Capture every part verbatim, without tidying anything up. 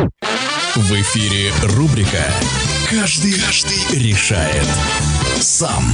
В эфире рубрика «Каждый, каждый решает сам».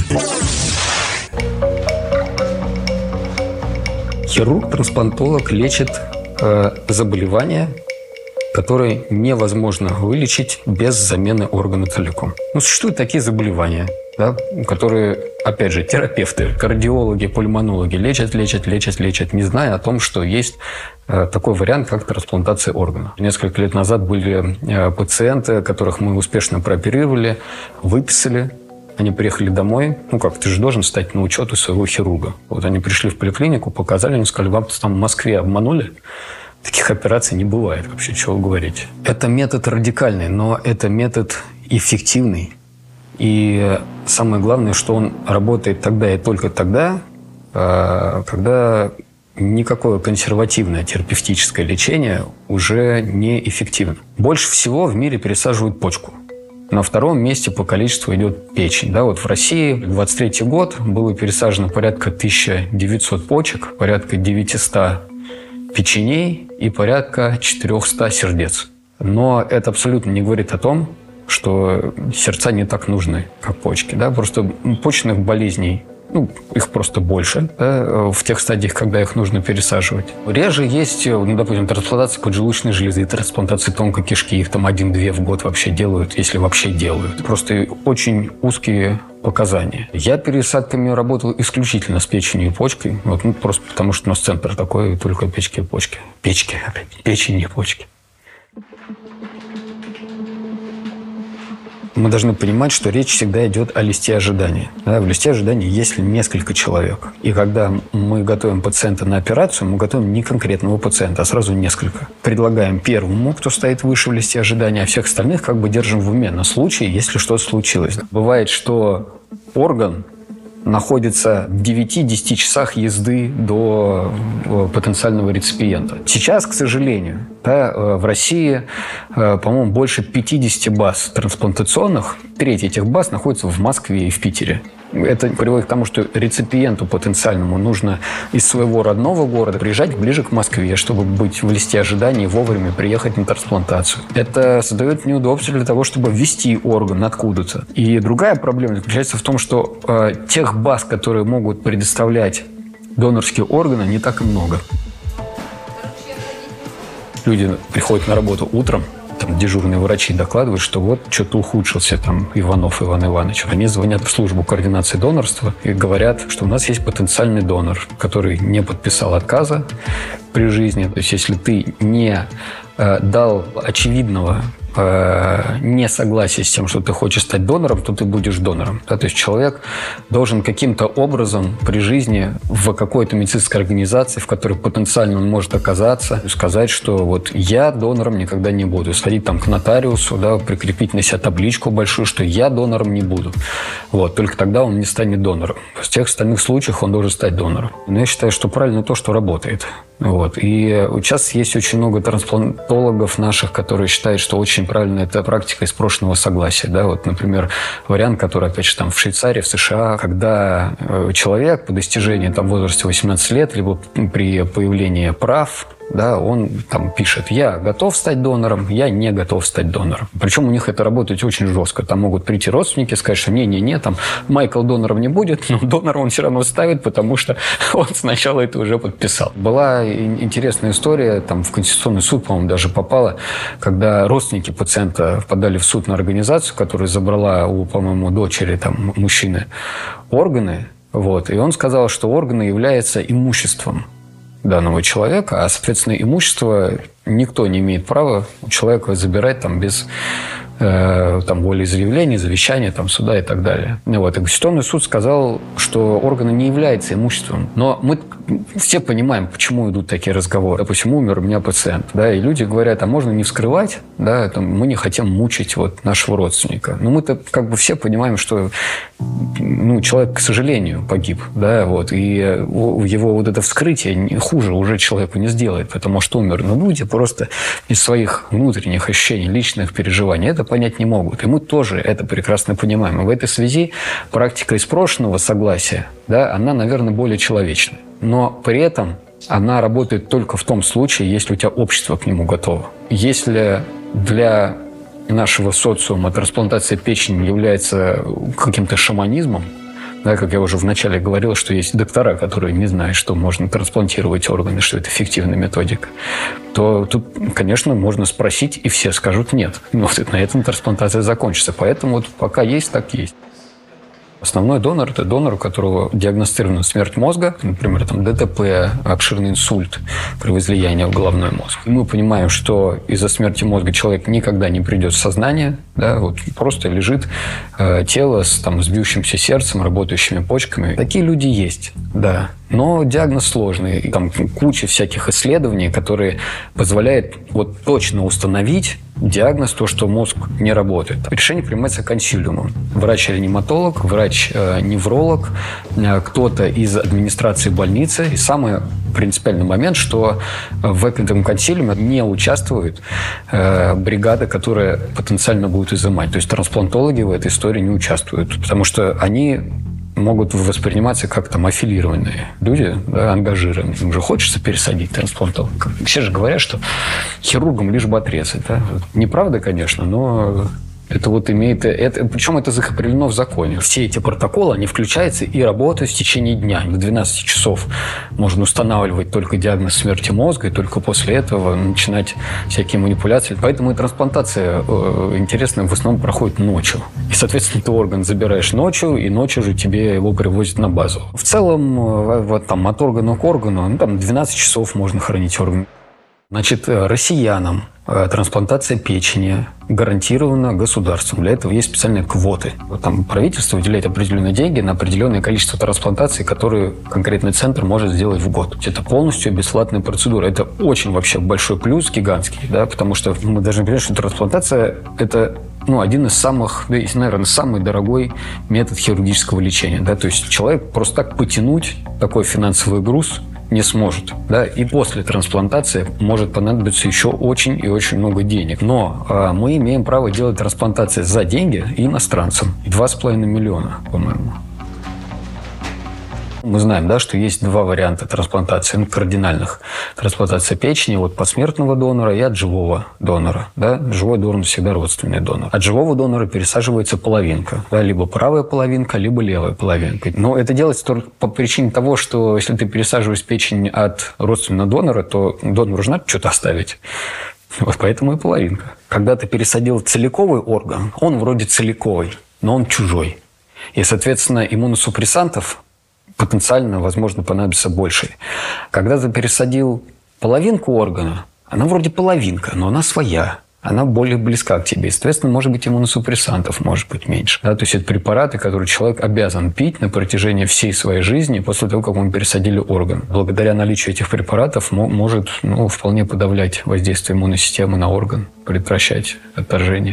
Хирург-трансплантолог лечит э, заболевания, которые невозможно вылечить без замены органа целиком. Ну, существуют такие заболевания, да, которые, опять же, терапевты, кардиологи, пульмонологи лечат, лечат, лечат, лечат, не зная о том, что есть э, такой вариант, как трансплантация органа. Несколько лет назад были э, пациенты, которых мы успешно прооперировали, выписали. Они приехали домой. Ну как, ты же должен стать на учет у своего хирурга. Вот они пришли в поликлинику, показали, они сказали, вам там в Москве обманули. Таких операций не бывает вообще, чего вы говорите. Это метод радикальный, но это метод эффективный. И самое главное, что он работает тогда и только тогда, когда никакое консервативное терапевтическое лечение уже неэффективно. Больше всего в мире пересаживают почку. На втором месте по количеству идет печень. Да, вот в России двадцать третий год было пересажено порядка тысяча девятьсот почек, порядка девятьсот печеней и порядка четыреста сердец. Но это абсолютно не говорит о том, что сердца не так нужны, как почки. Да? Просто почечных болезней, ну, их просто больше, да, в тех стадиях, когда их нужно пересаживать. Реже есть, ну, допустим, трансплантация поджелудочной железы, трансплантация тонкой кишки. Их там один-две в год вообще делают, если вообще делают. Просто очень узкие показания. Я пересадками работал исключительно с печенью и почкой. Вот, ну, просто потому, что у нас центр такой, только печки и почки. Печки, опять. Печень и почки. Мы должны понимать, что речь всегда идет о листе ожидания. Да, в листе ожидания есть несколько человек. И когда мы готовим пациента на операцию, мы готовим не конкретного пациента, а сразу несколько. Предлагаем первому, кто стоит выше в листе ожидания, а всех остальных как бы держим в уме на случай, если что-то случилось. Бывает, что орган находится в девяти-десяти часах езды до потенциального реципиента. Сейчас, к сожалению, да, в России, по-моему, больше пятидесяти баз трансплантационных. Треть этих баз находится в Москве и в Питере. Это приводит к тому, что реципиенту потенциальному нужно из своего родного города приезжать ближе к Москве, чтобы быть в листе ожидания и вовремя приехать на трансплантацию. Это создает неудобства для того, чтобы ввести орган откуда-то. И другая проблема заключается в том, что э, тех баз, которые могут предоставлять донорские органы, не так и много. Люди приходят на работу утром, там дежурные врачи докладывают, что вот что-то ухудшился там Иванов Иван Иванович. Они звонят в службу координации донорства и говорят, что у нас есть потенциальный донор, который не подписал отказа при жизни. То есть если ты не э, дал очевидного э, несогласия с тем, что ты хочешь стать донором, то ты будешь донором. Да? То есть человек должен каким-то образом при жизни в какой-то медицинской организации, в которой потенциально он может оказаться, сказать, что вот я донором никогда не буду. Сходить там к нотариусу, да, прикрепить на себя табличку большую, что я донором не буду. Вот. Только тогда он не станет донором. В тех остальных случаях он должен стать донором. Но я считаю, что правильно то, что работает. Вот. И сейчас есть очень много трансплантологов наших, которые считают, что очень правильно это практика из прошлого согласия. Да? Вот, например, вариант, который, опять же, там в Швейцарии, в США, когда человек по достижении там, возраста восемнадцати лет, либо при появлении прав, да, он там пишет, я готов стать донором, я не готов стать донором. Причем у них это работает очень жестко. Там могут прийти родственники и сказать, что не-не-не, там Майкл донором не будет, но донора он все равно ставит, потому что он сначала это уже подписал. Была интересная история, там в Конституционный суд, по-моему, даже попала, когда родственники пациента подали в суд на организацию, которая забрала у, по-моему, дочери там, мужчины органы, вот, и он сказал, что органы являются имуществом данного человека, а, соответственно, имущество никто не имеет права у человека забирать там без э, там, волеизъявления, завещания, там, суда и так далее. Вот. И Конституционный суд сказал, что органы не являются имуществом. Но мы все понимаем, почему идут такие разговоры. Допустим, умер у меня пациент, да, и люди говорят, а можно не вскрывать, да, там, мы не хотим мучить вот, нашего родственника. Но мы-то как бы все понимаем, что ну, человек, к сожалению, погиб, да, вот, и его вот это вскрытие хуже уже человеку не сделает, потому что умер. Но люди просто из своих внутренних ощущений, личных переживаний это понять не могут. И мы тоже это прекрасно понимаем. И в этой связи практика из прошлого согласия, да, она, наверное, более человечная. Но при этом она работает только в том случае, если у тебя общество к нему готово. Если для нашего социума трансплантация печени является каким-то шаманизмом, да, как я уже вначале говорил, что есть доктора, которые не знают, что можно трансплантировать органы, что это эффективная методика, то тут, конечно, можно спросить, и все скажут нет. Но вот на этом трансплантация закончится. Поэтому вот пока есть, так есть. Основной донор – это донор, у которого диагностирована смерть мозга, например, там, ДТП, обширный инсульт, кровоизлияние в головной мозг. И мы понимаем, что из-за смерти мозга человек никогда не придет в сознание, да, вот просто лежит э, тело с, там, с бьющимся сердцем, работающими почками. Такие люди есть, да. Но диагноз сложный. Там куча всяких исследований, которые позволяют вот точно установить диагноз, то, что мозг не работает. Решение принимается консилиумом. Врач-реаниматолог, врач-невролог, кто-то из администрации больницы. И самый принципиальный момент, что в этом консилиуме не участвует бригада, которая потенциально будет изымать. То есть трансплантологи в этой истории не участвуют, потому что они могут восприниматься как там аффилированные люди, да, ангажированные. Им же хочется пересадить трансплантолога. Все же говорят, что хирургам лишь бы отрезать. Да? Неправда, конечно, но это вот имеет... Это, причем это закреплено в законе. Все эти протоколы, они включаются и работают в течение дня. До двенадцати часов можно устанавливать только диагноз смерти мозга, и только после этого начинать всякие манипуляции. Поэтому и трансплантация, интересно, в основном проходит ночью. И, соответственно, ты орган забираешь ночью, и ночью же тебе его привозят на базу. В целом, вот, там, от органа к органу, ну, там двенадцать часов можно хранить орган. Значит, россиянам трансплантация печени гарантирована государством. Для этого есть специальные квоты. Там правительство выделяет определенные деньги на определенное количество трансплантаций, которые конкретный центр может сделать в год. Это полностью бесплатная процедура. Это очень вообще большой плюс, гигантский, да, потому что мы должны понимать, что трансплантация – это ну, один из самых, да, наверное, самый дорогой метод хирургического лечения. Да? То есть человек просто так потянуть такой финансовый груз не сможет. Да? И после трансплантации может понадобиться еще очень и очень много денег. Но э, мы имеем право делать трансплантации за деньги иностранцам. Два с половиной миллиона, по-моему. Мы знаем, да, что есть два варианта трансплантации, ну, кардинальных. Трансплантация печени от посмертного донора и от живого донора. Да? Живой донор всегда родственный донор. От живого донора пересаживается половинка. Да? Либо правая половинка, либо левая половинка. Но это делается только по причине того, что если ты пересаживаешь печень от родственного донора, то донору же надо что-то оставить. Вот поэтому и половинка. Когда ты пересадил целиковый орган, он вроде целиковый, но он чужой. И, соответственно, иммуносупрессантов потенциально, возможно, понадобится больше. Когда ты пересадил половинку органа, она вроде половинка, но она своя. Она более близка к тебе. Соответственно, может быть, иммуносупрессантов может быть меньше. Да, то есть это препараты, которые человек обязан пить на протяжении всей своей жизни после того, как ему пересадили орган. Благодаря наличию этих препаратов может ну, вполне подавлять воздействие иммунной системы на орган, предотвращать отторжение.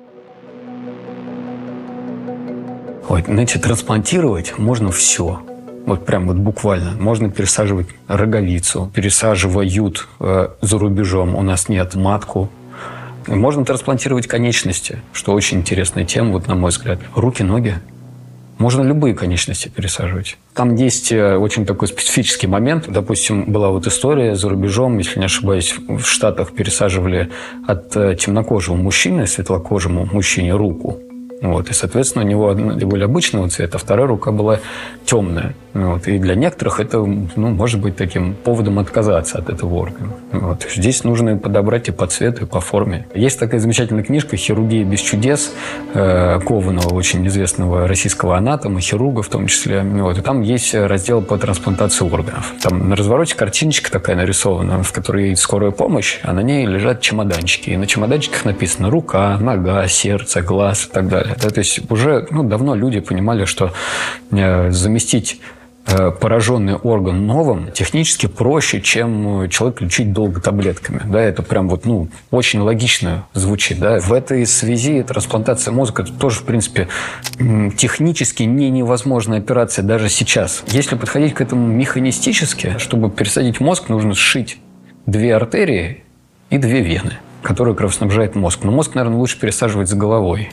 Вот, знаете, трансплантировать можно все. Вот прям вот буквально. Можно пересаживать роговицу, пересаживают э, за рубежом. У нас нет матку. Можно трансплантировать конечности, что очень интересная тема, вот на мой взгляд. Руки, ноги. Можно любые конечности пересаживать. Там есть очень такой специфический момент. Допустим, была вот история за рубежом, если не ошибаюсь, в Штатах пересаживали от темнокожего мужчины, светлокожему мужчине руку. Вот, и, соответственно, у него одна более обычного цвета, а вторая рука была темная. Вот, и для некоторых это ну, может быть таким поводом отказаться от этого органа. Вот. Здесь нужно подобрать и по цвету, и по форме. Есть такая замечательная книжка «Хирургия без чудес» э, Кованого, очень известного российского анатома, хирурга в том числе. Вот, и там есть раздел по трансплантации органов. Там на развороте картиночка такая нарисована, в которой скорая помощь, а на ней лежат чемоданчики. И на чемоданчиках написано рука, нога, сердце, глаз и так далее. Да, то есть уже ну, давно люди понимали, что э, заместить э, пораженный орган новым технически проще, чем человек лечить долго таблетками. Да, это прям вот, ну, очень логично звучит. Да. В этой связи трансплантация мозга это тоже, в принципе, технически не невозможная операция даже сейчас. Если подходить к этому механистически, чтобы пересадить мозг, нужно сшить две артерии и две вены, которые кровоснабжают мозг. Но мозг, наверное, лучше пересаживать с головой.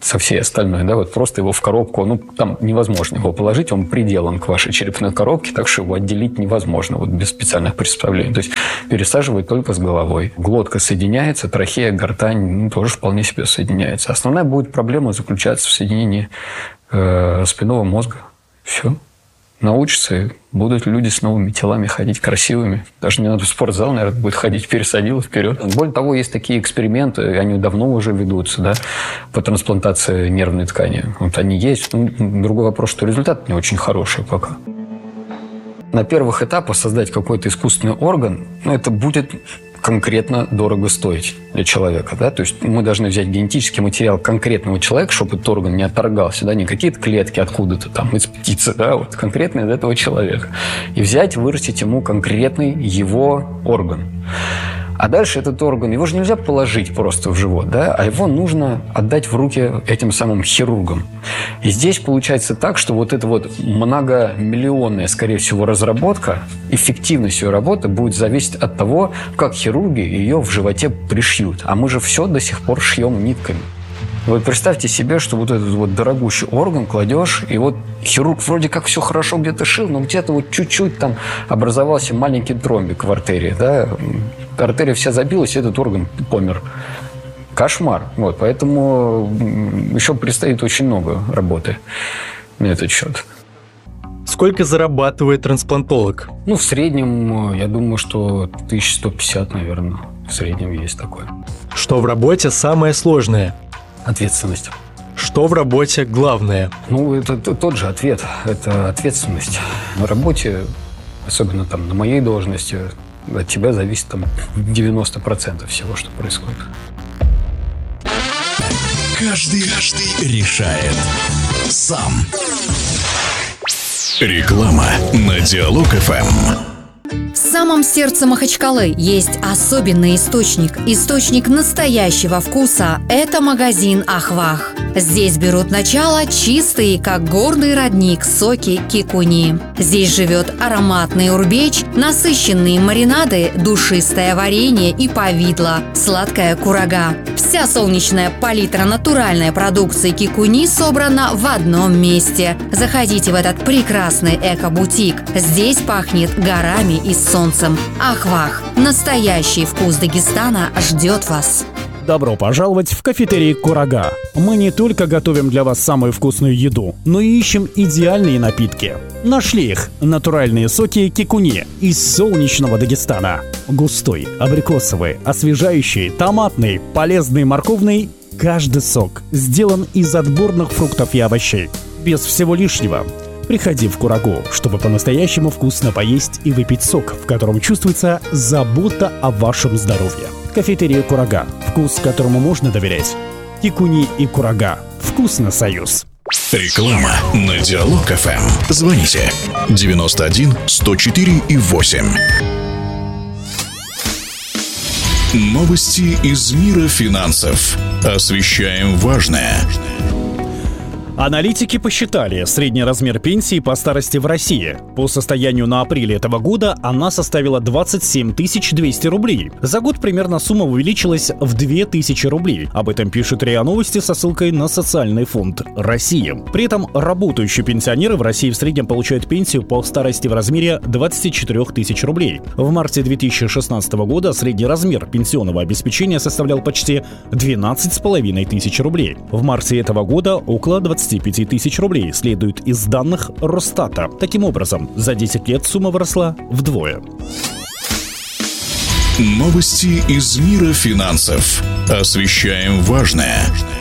со всей остальной, да, вот просто его в коробку, ну, там невозможно его положить, он приделан к вашей черепной коробке, так что его отделить невозможно, вот без специальных приспособлений. То есть пересаживают только с головой. Глотка соединяется, трахея, гортань, ну, тоже вполне себе соединяется. Основная будет проблема заключаться в соединении э, спинного мозга. Все. Научатся, и будут люди с новыми телами ходить красивыми. Даже не надо в спортзал, наверное, будет ходить, пересадил вперед. Более того, есть такие эксперименты, они давно уже ведутся, да, по трансплантации нервной ткани. Вот они есть. Ну, другой вопрос, что результат не очень хороший пока. На первых этапах создать какой-то искусственный орган, ну, это будет конкретно дорого стоить для человека. Да? То есть мы должны взять генетический материал конкретного человека, чтобы этот орган не отторгался, да? Не какие-то клетки откуда-то там из птицы, да? Вот конкретно из этого человека. И взять, вырастить ему конкретный его орган. А дальше этот орган, его же нельзя положить просто в живот, да? А его нужно отдать в руки этим самым хирургам. И здесь получается так, что вот эта вот многомиллионная, скорее всего, разработка, эффективность ее работы будет зависеть от того, как хирурги ее в животе пришьют. А мы же все до сих пор шьем нитками. Вот представьте себе, что вот этот вот дорогущий орган кладешь, и вот хирург вроде как все хорошо где-то шил, но где-то вот чуть-чуть там образовался маленький тромбик в артерии, да? Артерия вся забилась, и этот орган помер. Кошмар. Вот, поэтому еще предстоит очень много работы на этот счет. Сколько зарабатывает трансплантолог? Ну, в среднем, я думаю, что тысяча сто пятьдесят, наверное, в среднем есть такое. Что в работе самое сложное? Ответственность. Что в работе главное? Ну, это тот же ответ. Это ответственность. На работе, особенно там на моей должности, от тебя зависит там девяносто процентов всего, что происходит. Каждый, каждый решает сам. Реклама на Диалог эф эм. В самом сердце Махачкалы есть особенный источник. Источник настоящего вкуса – это магазин «Ахвах». Здесь берут начало чистые, как горный родник, соки кикуни. Здесь живет ароматный урбеч, насыщенные маринады, душистое варенье и повидло, сладкая курага. Вся солнечная палитра натуральной продукции кикуни собрана в одном месте. Заходите в этот прекрасный эко-бутик. Здесь пахнет горами и солнцем. Ахвах. Настоящий вкус Дагестана ждет вас. Добро пожаловать в кафетерий «Курага». Мы не только готовим для вас самую вкусную еду, но и ищем идеальные напитки. Нашли их – натуральные соки кикуни из солнечного Дагестана. Густой, абрикосовый, освежающий, томатный, полезный, морковный – каждый сок сделан из отборных фруктов и овощей. Без всего лишнего. Приходи в Курагу, чтобы по-настоящему вкусно поесть и выпить сок, в котором чувствуется забота о вашем здоровье. Кафетерия «Курага». Вкус, которому можно доверять. Кикуни и Курага. Вкусно, союз. Реклама на Диалог эф эм. Звоните девяносто один сто четыре и восемь. Новости из мира финансов. Освещаем важное. Аналитики посчитали средний размер пенсии по старости в России. По состоянию на апрель этого года она составила двадцать семь тысяч двести рублей. За год примерно сумма увеличилась в две тысячи рублей. Об этом пишет РИА Новости со ссылкой на Социальный фонд России. При этом работающие пенсионеры в России в среднем получают пенсию по старости в размере двадцать четыре тысячи рублей. В марте две тысячи шестнадцатого года средний размер пенсионного обеспечения составлял почти двенадцать с половиной тысяч рублей. В марте этого года около двадцать пять тысяч рублей, следует из данных Росстата. Таким образом, за десять лет сумма выросла вдвое. Новости из мира финансов. Освещаем важное.